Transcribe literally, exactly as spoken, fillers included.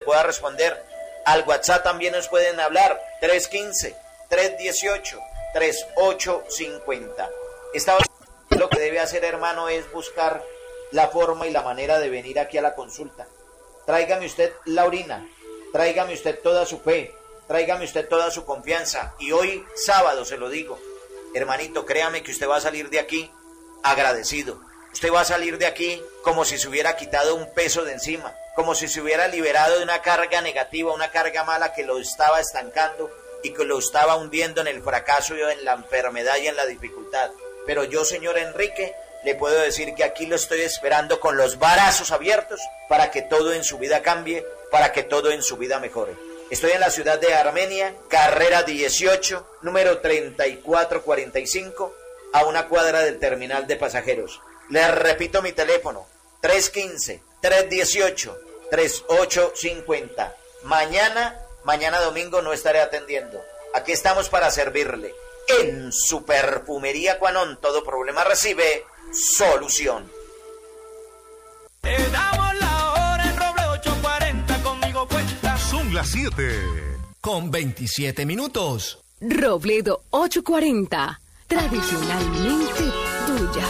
pueda responder. Al WhatsApp también nos pueden hablar, tres uno cinco, tres uno ocho, tres ocho cinco cero. Esta lo que debe hacer, hermano, es buscar la forma y la manera de venir aquí a la consulta. Tráigame usted la orina, tráigame usted toda su fe, tráigame usted toda su confianza. Y hoy, sábado, se lo digo, hermanito, créame que usted va a salir de aquí agradecido. Usted va a salir de aquí como si se hubiera quitado un peso de encima, como si se hubiera liberado de una carga negativa, una carga mala que lo estaba estancando y que lo estaba hundiendo en el fracaso y en la enfermedad y en la dificultad. Pero yo, señor Enrique, le puedo decir que aquí lo estoy esperando con los brazos abiertos para que todo en su vida cambie, para que todo en su vida mejore. Estoy en la ciudad de Armenia, carrera dieciocho, número treinta y cuatro cuarenta y cinco, a una cuadra del terminal de pasajeros. Les repito mi teléfono, tres uno cinco, tres uno ocho, tres ocho cinco cero. Mañana, mañana domingo no estaré atendiendo. Aquí estamos para servirle. En su perfumería Quanon, todo problema recibe solución. Te damos la hora en Roble ocho cuarenta, conmigo cuenta. Son las siete. Con veintisiete minutos. Robledo ocho cuarenta, tradicionalmente tuya.